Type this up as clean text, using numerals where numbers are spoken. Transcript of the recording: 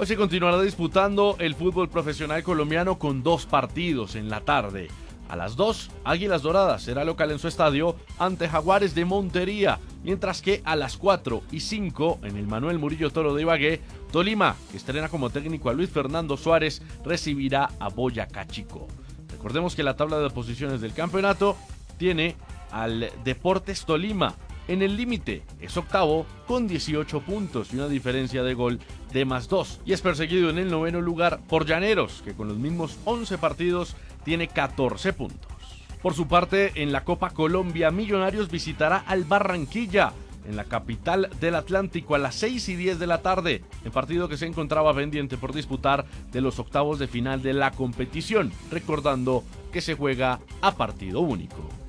Hoy se continuará disputando el fútbol profesional colombiano con 2 partidos en la tarde. A las 2, Águilas Doradas será local en su estadio ante Jaguares de Montería, mientras que a las 4 y 5, en el Manuel Murillo Toro de Ibagué, Tolima, que estrena como técnico a Luis Fernando Suárez, recibirá a Boyacá Chico. Recordemos que la tabla de posiciones del campeonato tiene al Deportes Tolima en el límite, es octavo con 18 puntos y una diferencia de gol de +2, y es perseguido en el 9º lugar por Llaneros, que con los mismos 11 partidos tiene 14 puntos. Por su parte, en la Copa Colombia, Millonarios visitará al Barranquilla, en la capital del Atlántico, a las 6:10 de la tarde, en partido que se encontraba pendiente por disputar de los octavos de final de la competición, recordando que se juega a partido único.